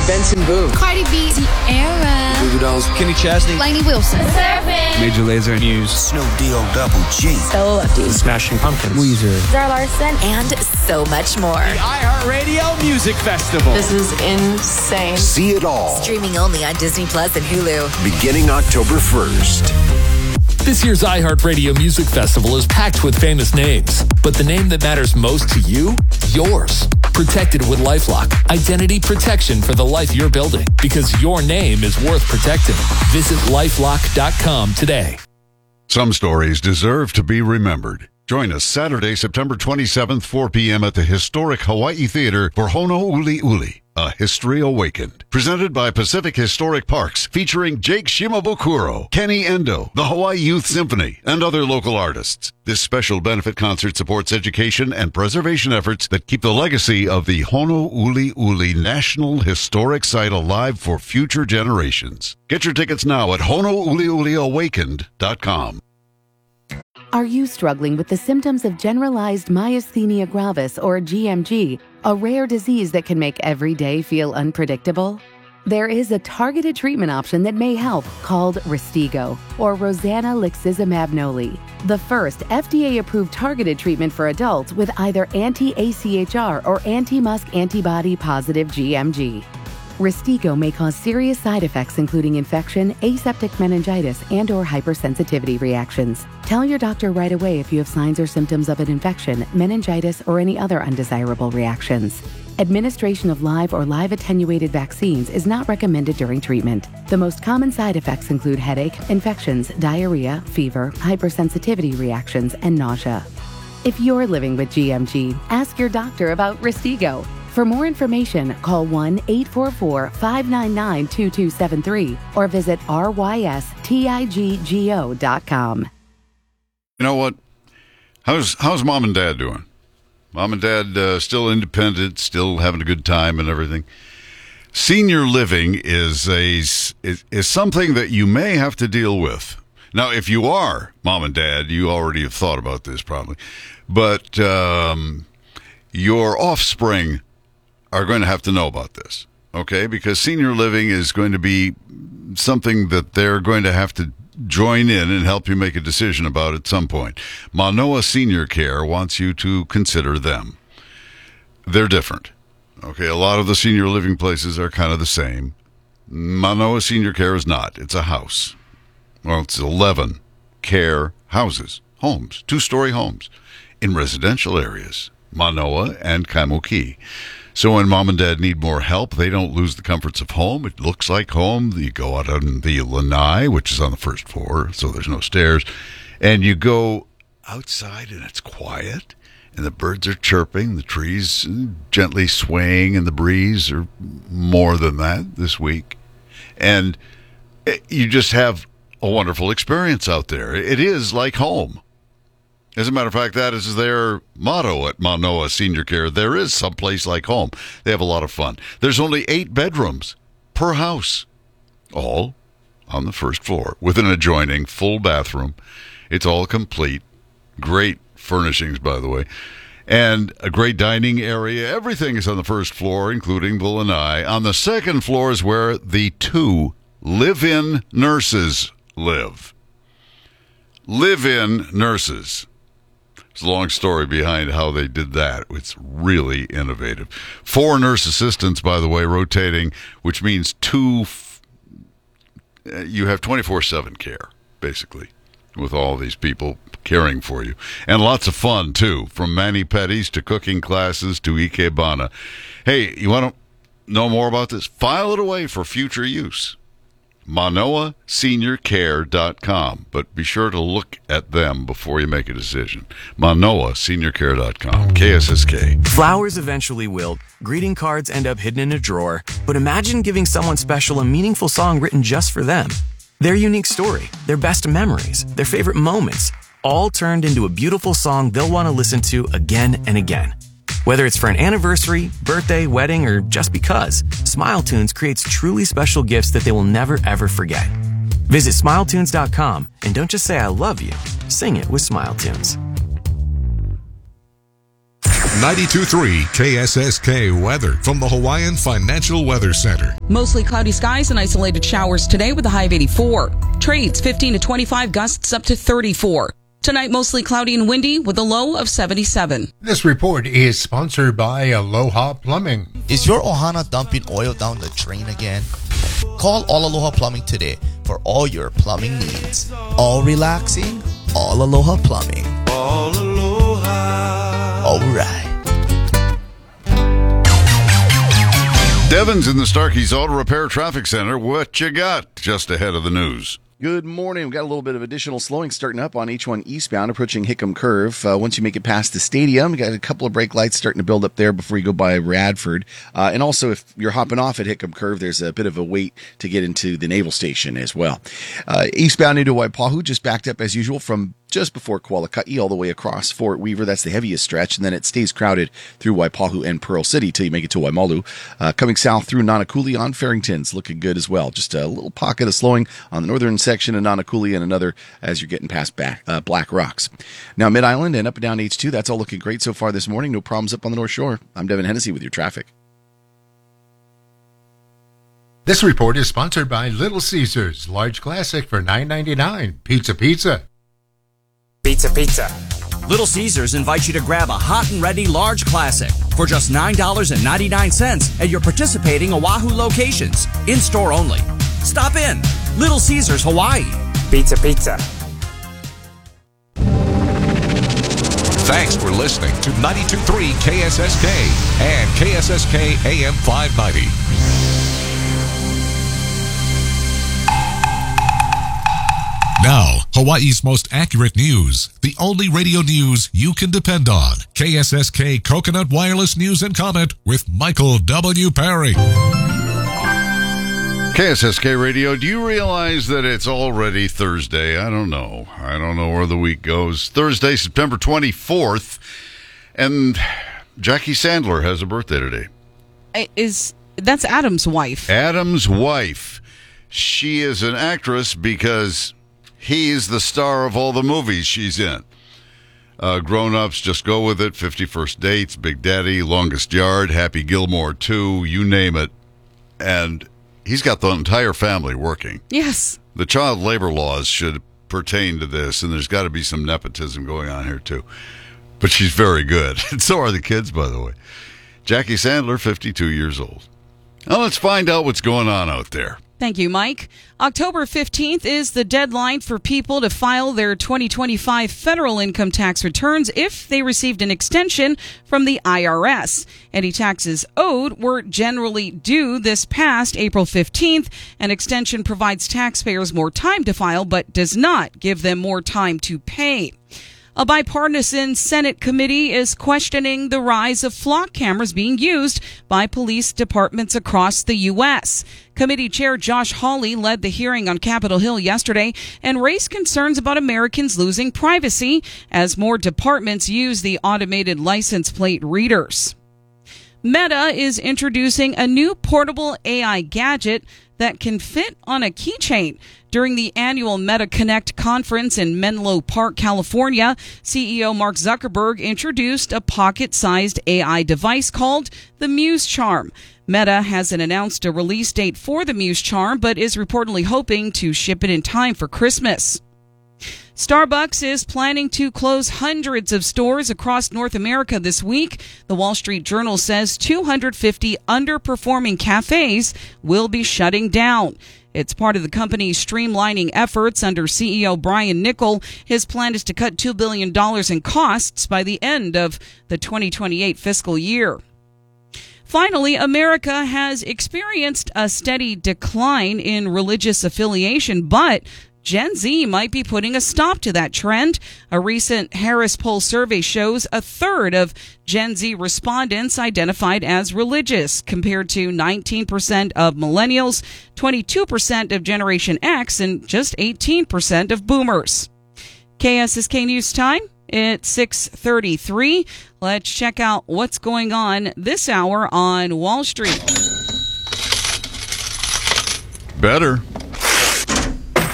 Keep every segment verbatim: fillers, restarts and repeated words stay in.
Benson Boone, Cardi B, Tierra, Goo Goo Dolls, Kenny Chesney, Lainey Wilson, Surfing, Major Lazer, Muse, Snoop D-O Double G, Stella Lefty, Smashing Pumpkins, Weezer, Zara Larson, and so much more. The iHeartRadio Music Festival. This is insane. See it all. Streaming only on Disney Plus and Hulu. Beginning October first. This year's iHeartRadio Music Festival is packed with famous names, but the name that matters most to you? Yours. Protected with LifeLock. Identity protection for the life you're building, because your name is worth protecting. Visit lifelock dot com today. Some stories deserve to be remembered. Join us Saturday, September twenty-seventh, four p.m. at the historic Hawaii Theater for Honouliuli, A History Awakened. Presented by Pacific Historic Parks, featuring Jake Shimabukuro, Kenny Endo, the Hawaii Youth Symphony, and other local artists. This special benefit concert supports education and preservation efforts that keep the legacy of the Honouliuli National Historic Site alive for future generations. Get your tickets now at honouliuli awakened dot com. Are you struggling with the symptoms of generalized myasthenia gravis, or G M G, a rare disease that can make every day feel unpredictable? There is a targeted treatment option that may help, called Restigo, or Rosanna Lixizimab Noli, the first F D A-approved targeted treatment for adults with either anti-A C H R or anti-MuSK antibody-positive G M G. Restigo may cause serious side effects including infection, aseptic meningitis, and or hypersensitivity reactions. Tell your doctor right away if you have signs or symptoms of an infection, meningitis, or any other undesirable reactions. Administration of live or live attenuated vaccines is not recommended during treatment. The most common side effects include headache, infections, diarrhea, fever, hypersensitivity reactions, and nausea. If you're living with G M G, ask your doctor about Restigo. For more information, call one eight four four, five nine nine, two two seven three or visit R Y S T I G G O dot com. You know what? How's how's mom and dad doing? Mom and dad uh, still independent, still having a good time and everything. Senior living is a is, is something that you may have to deal with. Now, if you are mom and dad, you already have thought about this probably, but um, your offspring are going to have to know about this, okay? Because senior living is going to be something that they're going to have to join in and help you make a decision about at some point. Manoa Senior Care wants you to consider them. They're different, okay? A lot of the senior living places are kind of the same. Manoa Senior Care is not. It's a house. Well, it's eleven care houses, homes, two-story homes in residential areas, Manoa and Kaimuki. So when mom and dad need more help, they don't lose the comforts of home. It looks like home. You go out on the lanai, which is on the first floor, so there's no stairs, and you go outside and it's quiet, and the birds are chirping, the trees gently swaying in the breeze, or more than that this week. And you just have a wonderful experience out there. It is like home. As a matter of fact, that is their motto at Manoa Senior Care. There is someplace like home. They have a lot of fun. There's only eight bedrooms per house, all on the first floor, with an adjoining full bathroom. It's all complete. Great furnishings, by the way. And a great dining area. Everything is on the first floor, including the lanai. On the second floor is where the two live-in nurses live. Live-in nurses. It's a long story behind how they did that. It's really innovative. Four nurse assistants, by the way, rotating, which means two. F- you have twenty-four seven care, basically, with all these people caring for you. And lots of fun, too, from mani-pedis to cooking classes to ikebana. Hey, you want to know more about this? File it away for future use. Manoa Senior Care dot com, but be sure to look at them before you make a decision. Manoa Senior Care dot com, K S S K. Flowers eventually wilt, greeting cards end up hidden in a drawer, but imagine giving someone special a meaningful song written just for them. Their unique story, their best memories, their favorite moments, all turned into a beautiful song they'll want to listen to again and again. Whether it's for an anniversary, birthday, wedding, or just because, SmileTunes creates truly special gifts that they will never, ever forget. Visit Smile Tunes dot com and don't just say I love you, sing it with SmileTunes. ninety-two point three K S S K weather from the Hawaiian Financial Weather Center. Mostly cloudy skies and isolated showers today with a high of eighty-four. Trades fifteen to twenty-five, gusts up to thirty-four. Tonight, mostly cloudy and windy with a low of seventy-seven. This report is sponsored by Aloha Plumbing. Is your Ohana dumping oil down the drain again? Call All Aloha Plumbing today for all your plumbing needs. All relaxing, All Aloha Plumbing. All Aloha. All right. Devin's in the Starkey's Auto Repair Traffic Center. What you got just ahead of the news? Good morning. We've got a little bit of additional slowing starting up on H one eastbound, approaching Hickam Curve. Uh, once you make it past the stadium, you got a couple of brake lights starting to build up there before you go by Radford. Uh, and also, if you're hopping off at Hickam Curve, there's a bit of a wait to get into the Naval Station as well. Uh, eastbound into Waipahu, just backed up as usual from just before Kualaka'i all the way across Fort Weaver. That's the heaviest stretch, and then it stays crowded through Waipahu and Pearl City till you make it to Waimalu. Uh, coming south through Nanakuli on Farrington's looking good as well. Just a little pocket of slowing on the northern section of Nanakuli and another as you're getting past back, uh, Black Rocks. Now Mid-Island and up and down H two, that's all looking great so far this morning. No problems up on the North Shore. I'm Devin Hennessy with your traffic. This report is sponsored by Little Caesars, large classic for nine ninety-nine. Pizza Pizza. Pizza Pizza. Little Caesars invites you to grab a hot and ready large classic for just nine dollars and ninety-nine cents at your participating Oahu locations. In-store only. Stop in. Little Caesars, Hawaii. Pizza Pizza. Thanks for listening to ninety-two point three K S S K and K S S K A M five ninety. Now, Hawaii's most accurate news. The only radio news you can depend on. K S S K Coconut Wireless News and Comment with Michael W. Perry. K S S K Radio, do you realize that it's already Thursday? I don't know. I don't know where the week goes. Thursday, September twenty-fourth, and Jackie Sandler has a birthday today. Is that's Adam's wife. Adam's wife. She is an actress because he's the star of all the movies she's in. Uh, Grown-Ups, Just Go With It, fifty-first Dates, Big Daddy, Longest Yard, Happy Gilmore two, you name it. And he's got the entire family working. Yes. The child labor laws should pertain to this, and there's got to be some nepotism going on here, too. But she's very good. And so are the kids, by the way. Jackie Sandler, fifty-two years old. Now let's find out what's going on out there. Thank you, Mike. October fifteenth is the deadline for people to file their twenty twenty-five federal income tax returns if they received an extension from the I R S. Any taxes owed were generally due this past April fifteenth. An extension provides taxpayers more time to file but does not give them more time to pay. A bipartisan Senate committee is questioning the rise of flock cameras being used by police departments across the U S. Committee Chair Josh Hawley led the hearing on Capitol Hill yesterday and raised concerns about Americans losing privacy as more departments use the automated license plate readers. Meta is introducing a new portable A I gadget that can fit on a keychain. During the annual Meta Connect conference in Menlo Park, California, C E O Mark Zuckerberg introduced a pocket-sized A I device called the Muse Charm. Meta hasn't announced a release date for the Muse Charm, but is reportedly hoping to ship it in time for Christmas. Starbucks is planning to close hundreds of stores across North America this week. The Wall Street Journal says two hundred fifty underperforming cafes will be shutting down. It's part of the company's streamlining efforts under C E O Brian Niccol. His plan is to cut two billion dollars in costs by the end of the twenty twenty-eight fiscal year. Finally, America has experienced a steady decline in religious affiliation, but Gen Z might be putting a stop to that trend. A recent Harris Poll survey shows a third of Gen Z respondents identified as religious, compared to nineteen percent of millennials, twenty-two percent of Generation X, and just eighteen percent of boomers. K S S K News Time. It's six thirty-three. Let's check out what's going on this hour on Wall Street. Better.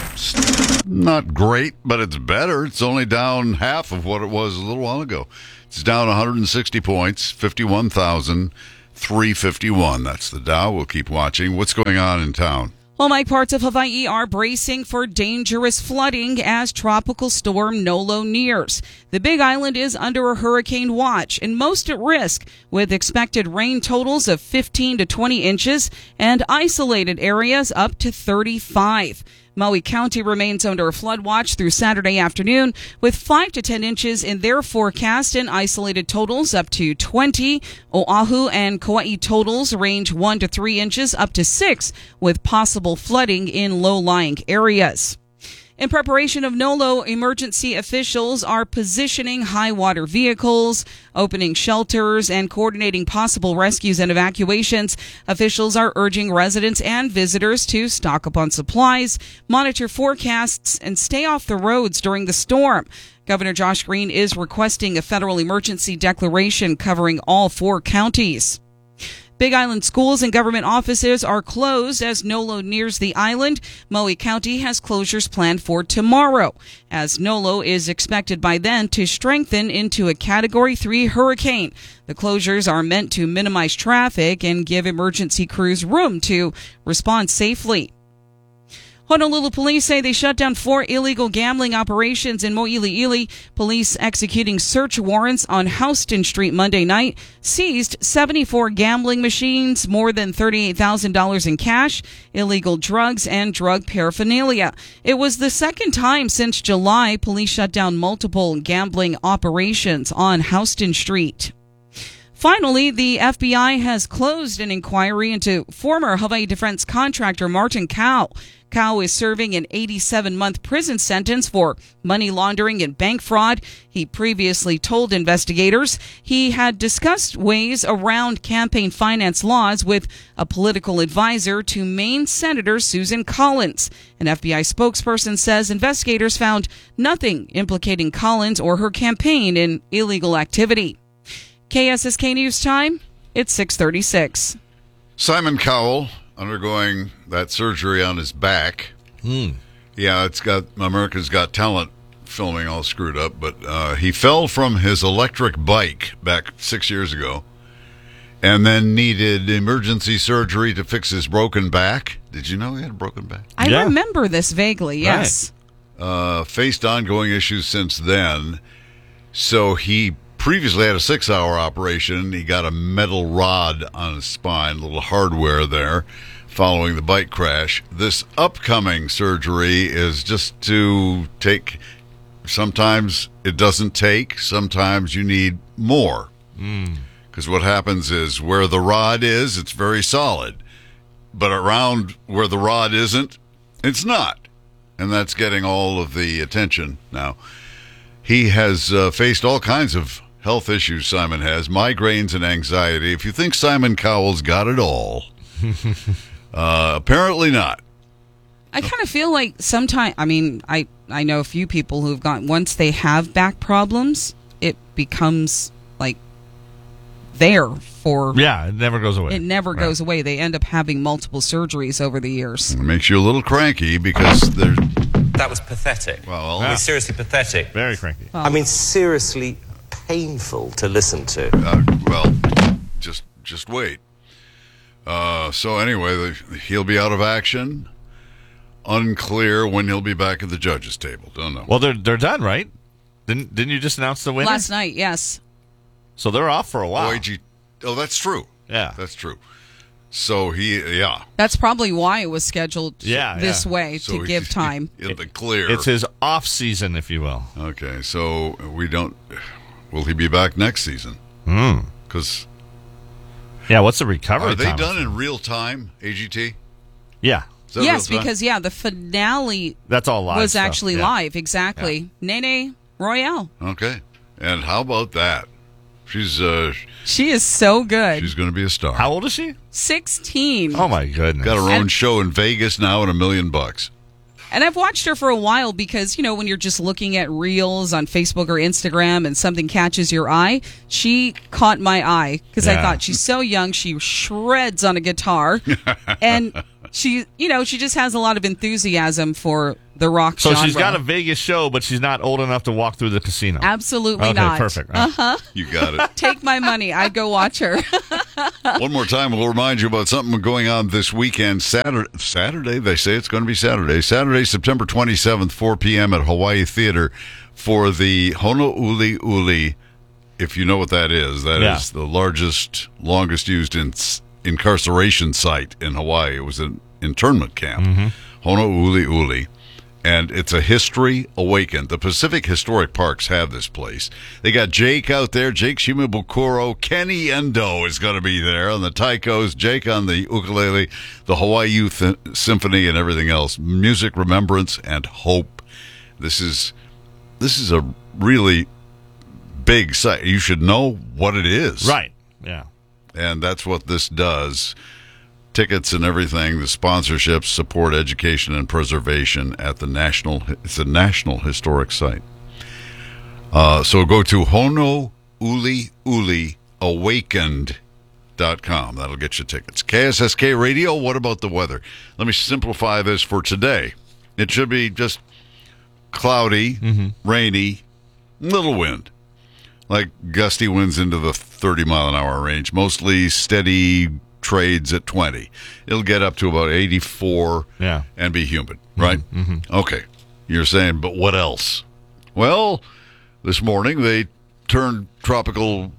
Not great, but it's better. It's only down half of what it was a little while ago. It's down one hundred sixty points, fifty-one thousand three hundred fifty-one. That's the Dow. We'll keep watching. What's going on in town? Well, Mike, parts of Hawaii are bracing for dangerous flooding as Tropical Storm Nolo nears. The Big Island is under a hurricane watch and most at risk, with expected rain totals of fifteen to twenty inches and isolated areas up to thirty-five. Maui County remains under a flood watch through Saturday afternoon, with five to ten inches in their forecast and isolated totals up to twenty. Oahu and Kauai totals range one to three inches up to six, with possible flooding in low-lying areas. In preparation of Nolo, emergency officials are positioning high water vehicles, opening shelters, and coordinating possible rescues and evacuations. Officials are urging residents and visitors to stock up on supplies, monitor forecasts, and stay off the roads during the storm. Governor Josh Green is requesting a federal emergency declaration covering all four counties. Big Island schools and government offices are closed as Nolo nears the island. Maui County has closures planned for tomorrow, as Nolo is expected by then to strengthen into a Category three hurricane. The closures are meant to minimize traffic and give emergency crews room to respond safely. Honolulu police say they shut down four illegal gambling operations in Mo'iliili. Police executing search warrants on Houston Street Monday night seized seventy-four gambling machines, more than thirty-eight thousand dollars in cash, illegal drugs, and drug paraphernalia. It was the second time since July police shut down multiple gambling operations on Houston Street. Finally, the F B I has closed an inquiry into former Hawaii defense contractor Martin Kao. Kao is serving an eighty-seven month prison sentence for money laundering and bank fraud. He previously told investigators he had discussed ways around campaign finance laws with a political advisor to Maine Senator Susan Collins. An F B I spokesperson says investigators found nothing implicating Collins or her campaign in illegal activity. K S S K News Time, it's six thirty-six. Simon Cowell undergoing that surgery on his back. Mm. Yeah, it's got America's Got Talent filming all screwed up, but uh, he fell from his electric bike back six years ago and then needed emergency surgery to fix his broken back. Did you know he had a broken back? I yeah. remember this vaguely, yes. Right. Uh, faced ongoing issues since then. So he previously had a six-hour operation. He got a metal rod on his spine, a little hardware there, following the bike crash. This upcoming surgery is just to take, sometimes it doesn't take, sometimes you need more. Because mm. what happens is where the rod is, it's very solid. But around where the rod isn't, it's not. And that's getting all of the attention now. He has uh, faced all kinds of health issues, Simon has, migraines and anxiety. If you think Simon Cowell's got it all, uh, apparently not. I kind of feel like sometimes, I mean, I, I know a few people who've gotten, once they have back problems, it becomes like there for... Yeah, it never goes away. It never right. goes away. They end up having multiple surgeries over the years. It makes you a little cranky because there's... That was pathetic. Well, I mean, seriously pathetic. Very cranky. Oh. I mean, seriously painful to listen to. Uh, well, just just wait. Uh, so anyway, the, he'll be out of action. Unclear when he'll be back at the judges' table. Don't know. Well, they're they're done, right? Didn't didn't you just announce the winner last night? Yes. So they're off for a while. O A G, oh, that's true. Yeah, that's true. So he, yeah. That's probably why it was scheduled yeah, this yeah. way so to give time. It'll be clear. It's his off season, if you will. Okay, so we don't. Will he be back next season? Because. Mm. Yeah, what's the recovery Are they time? done in real time, A G T? Yeah. Yes, because, yeah, the finale That's all live was stuff. actually yeah. live. Exactly. Yeah. Nene Royale. Okay. And how about that? She's uh, She is so good. She's going to be a star. How old is she? sixteen. Oh, my goodness. Got her own and, show in Vegas now and a million bucks. And I've watched her for a while because, you know, when you're just looking at reels on Facebook or Instagram and something catches your eye, she caught my eye because yeah. I thought she's so young. She shreds on a guitar. And she, you know, she just has a lot of enthusiasm for the rock So genre. she's got a Vegas show, but she's not old enough to walk through the casino. Absolutely okay, not. Perfect. Uh huh. You got it. Take my money. I'd go watch her. One more time, we'll remind you about something going on this weekend. Saturday, Saturday, they say it's going to be Saturday. Saturday, September twenty-seventh, four p.m. at Hawaii Theater for the Honouliuli. If you know what that is, that Yeah. is the largest, longest used in, incarceration site in Hawaii. It was an internment camp, Mm-hmm. Honouliuli. And it's a history awakened. The Pacific Historic Parks have this place. They got Jake out there, Jake Shimabukuro. Kenny Endo is going to be there on the taikos, Jake on the ukulele, the Hawaii Youth Symphony, and everything else. Music, remembrance, and hope. This is this is a really big site. You should know what it is. Right. Yeah. And that's what this does. Tickets and everything, the sponsorships support education and preservation at the national, it's a national historic site. Uh, so go to honouliuli awakened dot com. That'll get you tickets. K S S K Radio, what about the weather? Let me simplify this for today. It should be just cloudy, mm-hmm. rainy, little wind. Like gusty winds into the thirty mile an hour range, mostly steady trades at twenty. It'll get up to about eighty-four yeah. and be humid, right? Mm-hmm. Okay. You're saying, but what else? Well, this morning they turned tropical,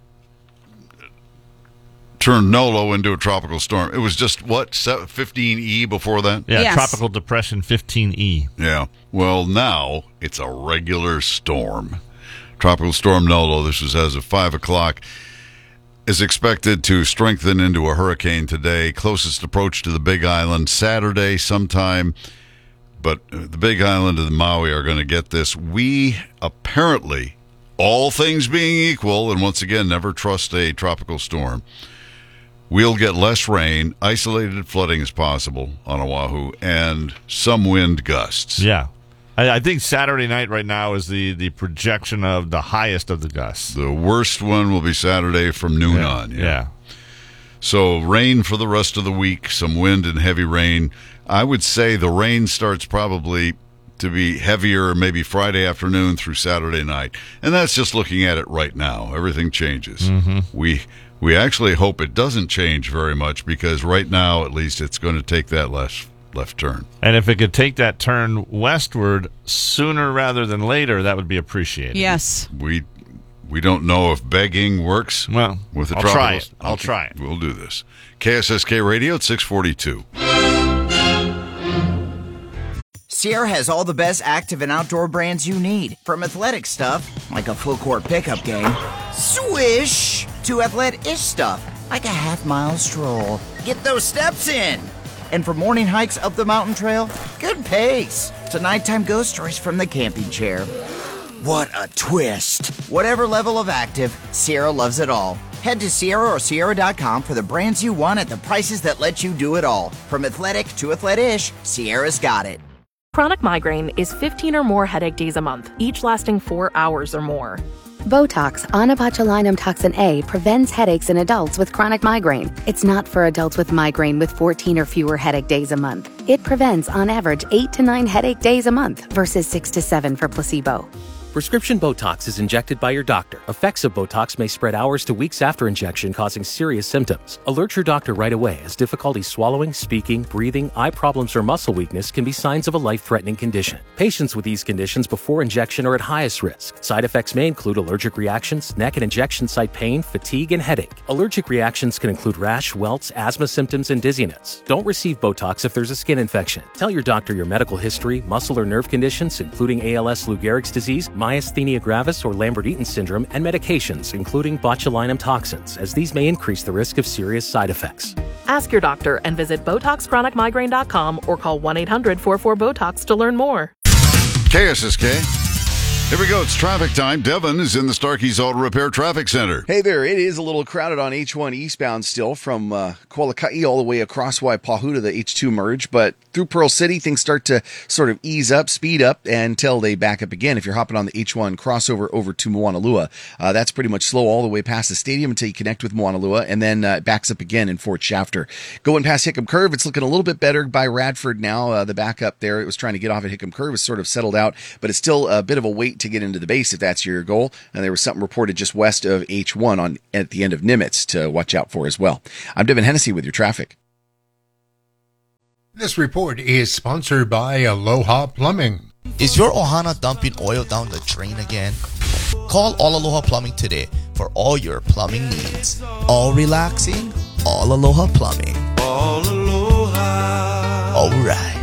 turned Nolo into a tropical storm. It was just, what, fifteen E before that? Yeah, Yes. Tropical Depression fifteen E. Yeah. Well, now it's a regular storm. Tropical Storm Nolo, this was as of five o'clock, is expected to strengthen into a hurricane today. Closest approach to the Big Island Saturday sometime. But the Big Island and Maui are going to get this. We apparently, all things being equal, and once again, never trust a tropical storm, we'll get less rain, isolated flooding is possible on Oahu, and some wind gusts. Yeah. I, I think Saturday night right now is the, the projection of the highest of the gusts. The worst one will be Saturday from noon yeah. on. Yeah. yeah. So rain for the rest of the week, some wind and heavy rain. I would say the rain starts probably to be heavier maybe Friday afternoon through Saturday night. And that's just looking at it right now. Everything changes. Mm-hmm. We we actually hope it doesn't change very much because right now at least it's going to take that left left turn. And if it could take that turn westward sooner rather than later, that would be appreciated. Yes. We we don't know if begging works. Well, with the I'll tropicals. try it. I'll Okay, try it. We'll do this. K S S K Radio at six forty-two. Sierra has all the best active and outdoor brands you need. From athletic stuff, like a full court pickup game, swish, to athlete-ish stuff, like a half mile stroll. Get those steps in. And for morning hikes up the mountain trail, good pace. To nighttime ghost stories from the camping chair. What a twist. Whatever level of active, Sierra loves it all. Head to Sierra or Sierra dot com for the brands you want at the prices that let you do it all. From athletic to athlete-ish, Sierra's got it. Chronic migraine is fifteen or more headache days a month, each lasting four hours or more. Botox, onabotulinum toxin A, prevents headaches in adults with chronic migraine. It's not for adults with migraine with fourteen or fewer headache days a month. It prevents, on average, eight to nine headache days a month versus six to seven for placebo. Prescription Botox is injected by your doctor. Effects of Botox may spread hours to weeks after injection, causing serious symptoms. Alert your doctor right away, as difficulty swallowing, speaking, breathing, eye problems, or muscle weakness can be signs of a life-threatening condition. Patients with these conditions before injection are at highest risk. Side effects may include allergic reactions, neck and injection site pain, fatigue, and headache. Allergic reactions can include rash, welts, asthma symptoms, and dizziness. Don't receive Botox if there's a skin infection. Tell your doctor your medical history, muscle or nerve conditions, including A L S, Lou Gehrig's disease, myasthenia gravis or Lambert-Eaton syndrome, and medications, including botulinum toxins, as these may increase the risk of serious side effects. Ask your doctor and visit Botox Chronic Migraine dot com or call one eight hundred four four BOTOX to learn more. K S S K. Here we go. It's traffic time. Devin is in the Starkey's Auto Repair Traffic Center. Hey there. It is a little crowded on H one eastbound still from uh, Kualaka'i all the way across Waipahu to the H two merge. But through Pearl City, things start to sort of ease up, speed up until they back up again. If you're hopping on the H one crossover over to Moanalua, uh, that's pretty much slow all the way past the stadium until you connect with Moanalua, and then uh, it backs up again in Fort Shafter. Going past Hickam Curve, it's looking a little bit better by Radford now. Uh, the backup there, it was trying to get off at Hickam Curve, is sort of settled out, but it's still a bit of a wait to get into the base if that's your goal. And there was something reported just west of H one on at the end of Nimitz to watch out for as well. I'm Devin Hennessy with your traffic. This report is sponsored by Aloha Plumbing. Is your Ohana dumping oil down the drain again? Call All Aloha Plumbing today for all your plumbing needs. All relaxing, All Aloha Plumbing. All Aloha. All right.